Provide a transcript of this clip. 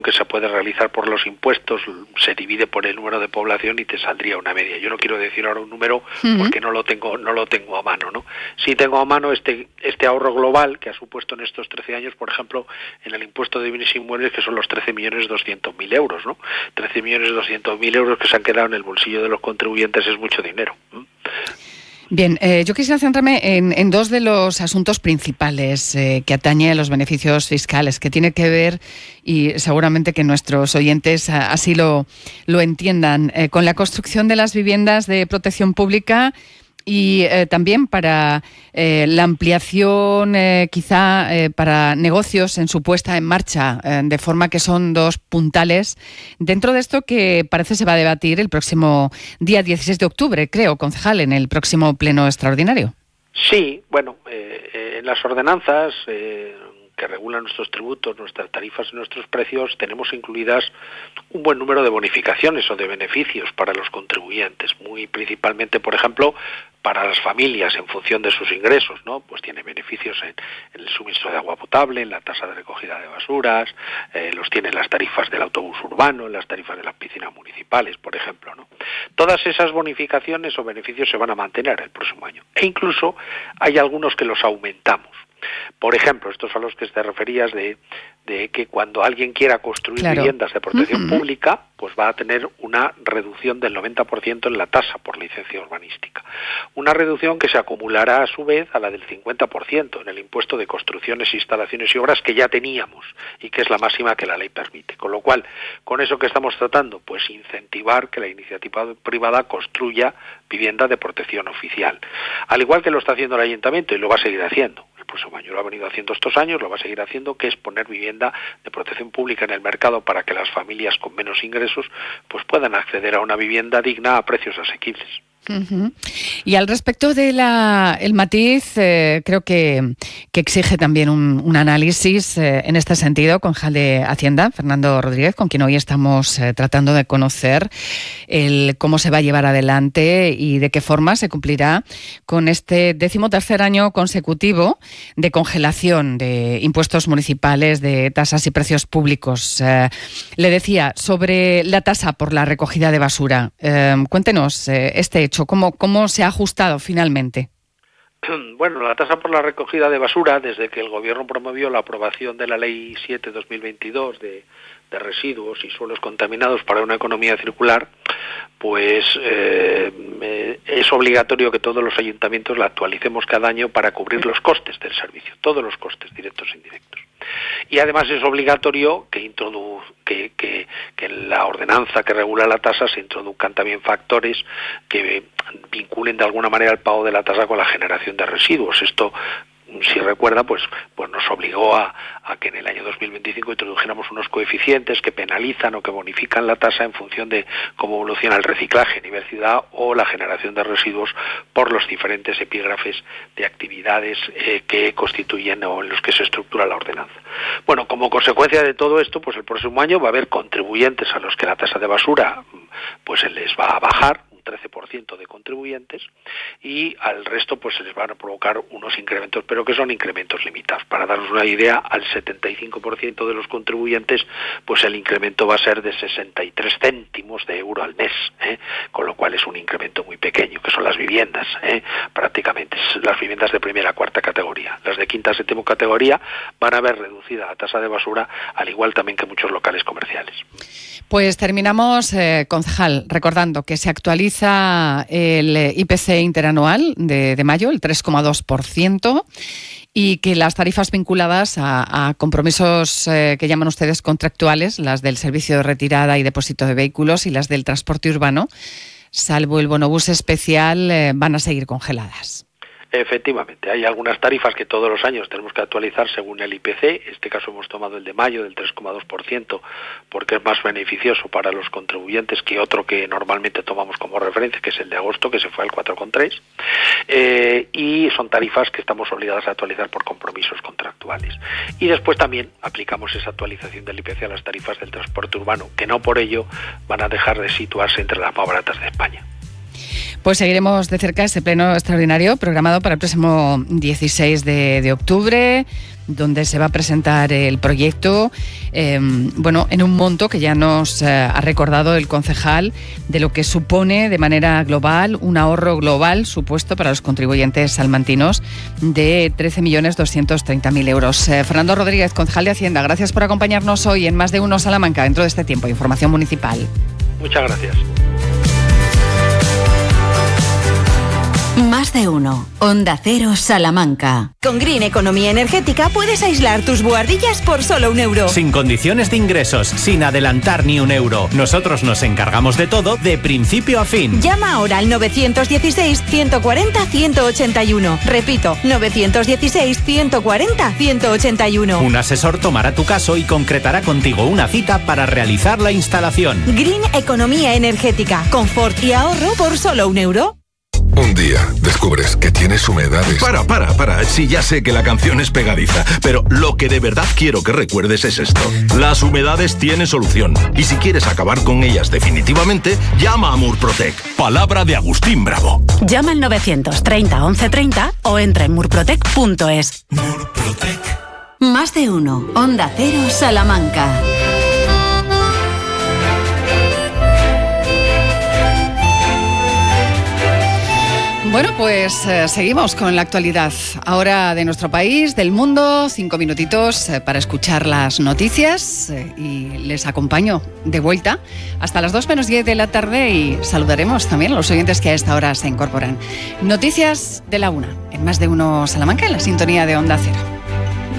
que se puede realizar por los impuestos se divide por el número de población y te saldría una media. Yo no quiero decir ahora un número porque no lo tengo a mano, ¿no? Sí tengo a mano este ahorro global que ha supuesto en estos 13 años, por ejemplo, en el impuesto de bienes inmuebles, que son los 13.200.000 euros, ¿no? 13.200.000 euros que se han quedado en el bolsillo de los contribuyentes es mucho dinero. Bien, yo quisiera centrarme en dos de los asuntos principales que atañe a los beneficios fiscales, que tiene que ver, y seguramente que nuestros oyentes así lo entiendan, con la construcción de las viviendas de protección pública y también para la ampliación quizá para negocios en su puesta en marcha, de forma que son dos puntales dentro de esto que parece se va a debatir el próximo día 16 de octubre, creo, concejal, en el próximo pleno extraordinario. Sí, bueno, en las ordenanzas que regulan nuestros tributos, nuestras tarifas y nuestros precios, tenemos incluidas un buen número de bonificaciones o de beneficios para los contribuyentes, muy principalmente, por ejemplo, para las familias en función de sus ingresos, ¿no? Pues tiene beneficios en el suministro de agua potable, en la tasa de recogida de basuras, los tiene en las tarifas del autobús urbano, en las tarifas de las piscinas municipales, por ejemplo, ¿no? Todas esas bonificaciones o beneficios se van a mantener el próximo año. E incluso hay algunos que los aumentamos. Por ejemplo, estos a los que te referías de que cuando alguien quiera construir viviendas de protección pública, pues va a tener una reducción del 90% en la tasa por licencia urbanística. Una reducción que se acumulará a su vez a la del 50% en el impuesto de construcciones, instalaciones y obras que ya teníamos y que es la máxima que la ley permite. Con lo cual, con eso que estamos tratando, pues incentivar que la iniciativa privada construya vivienda de protección oficial. Al igual que lo está haciendo el ayuntamiento y lo va a seguir haciendo. El próximo año lo ha venido haciendo estos años, lo va a seguir haciendo, que es poner vivienda de protección pública en el mercado para que las familias con menos ingresos pues puedan acceder a una vivienda digna a precios asequibles. Uh-huh. Y al respecto de el matiz, creo que exige también un análisis en este sentido, concejal de Hacienda, Fernando Rodríguez, con quien hoy estamos tratando de conocer cómo se va a llevar adelante y de qué forma se cumplirá con este 13º año consecutivo de congelación de impuestos municipales, de tasas y precios públicos. Le decía, sobre la tasa por la recogida de basura, cuéntenos este hecho. ¿Cómo se ha ajustado finalmente? Bueno, la tasa por la recogida de basura, desde que el Gobierno promovió la aprobación de la Ley 7/2022 de residuos y suelos contaminados para una economía circular, pues es obligatorio que todos los ayuntamientos la actualicemos cada año para cubrir los costes del servicio, todos los costes directos e indirectos. Y además es obligatorio que en la ordenanza que regula la tasa se introduzcan también factores que vinculen de alguna manera el pago de la tasa con la generación de residuos. Esto, si recuerda, pues nos obligó a que en el año 2025 introdujéramos unos coeficientes que penalizan o que bonifican la tasa en función de cómo evoluciona el reciclaje a nivel ciudad o la generación de residuos por los diferentes epígrafes de actividades que constituyen o en los que se estructura la ordenanza. Bueno, como consecuencia de todo esto, pues el próximo año va a haber contribuyentes a los que la tasa de basura pues se les va a bajar, 13% de contribuyentes, y al resto pues se les van a provocar unos incrementos, pero que son incrementos limitados. Para darnos una idea, al 75% de los contribuyentes pues el incremento va a ser de 63 céntimos de euro al mes, con lo cual es un incremento muy pequeño, que son las viviendas, prácticamente las viviendas de primera a cuarta categoría. Las de quinta a séptima categoría van a ver reducida la tasa de basura, al igual también que muchos locales comerciales. Pues terminamos, concejal, recordando que se actualiza el IPC interanual de mayo, el 3,2%, y que las tarifas vinculadas a compromisos que llaman ustedes contractuales, las del servicio de retirada y depósito de vehículos y las del transporte urbano, salvo el bonobús especial, van a seguir congeladas. Efectivamente, hay algunas tarifas que todos los años tenemos que actualizar según el IPC. En este caso hemos tomado el de mayo del 3,2% porque es más beneficioso para los contribuyentes que otro que normalmente tomamos como referencia, que es el de agosto, que se fue al 4,3%. Y son tarifas que estamos obligados a actualizar por compromisos contractuales. Y después también aplicamos esa actualización del IPC a las tarifas del transporte urbano, que no por ello van a dejar de situarse entre las más baratas de España. Pues seguiremos de cerca ese pleno extraordinario programado para el próximo 16 de octubre, donde se va a presentar el proyecto, en un monto que ya nos ha recordado el concejal de lo que supone de manera global un ahorro global supuesto para los contribuyentes salmantinos de 13.230.000 euros. Fernando Rodríguez, concejal de Hacienda, gracias por acompañarnos hoy en Más de Uno Salamanca dentro de este tiempo. Información municipal. Muchas gracias. Más de Uno. Onda Cero Salamanca. Con Green Economía Energética puedes aislar tus buhardillas por solo €1. Sin condiciones de ingresos, sin adelantar ni €1. Nosotros nos encargamos de todo de principio a fin. Llama ahora al 916-140-181. Repito, 916-140-181. Un asesor tomará tu caso y concretará contigo una cita para realizar la instalación. Green Economía Energética. Confort y ahorro por solo €1. Un día descubres que tienes humedades. Para. Sí, ya sé que la canción es pegadiza, pero lo que de verdad quiero que recuerdes es esto. Las humedades tienen solución. Y si quieres acabar con ellas definitivamente, llama a Murprotec. Palabra de Agustín Bravo. Llama al 930 1130 o entra en murprotec.es. Murprotec. Más de Uno. Onda Cero Salamanca. Bueno, pues seguimos con la actualidad ahora de nuestro país, del mundo. 5 minutitos para escuchar las noticias y les acompaño de vuelta hasta las 2 menos 10 de la tarde y saludaremos también a los oyentes que a esta hora se incorporan. Noticias de la 1 en Más de Uno Salamanca, en la sintonía de Onda Cero.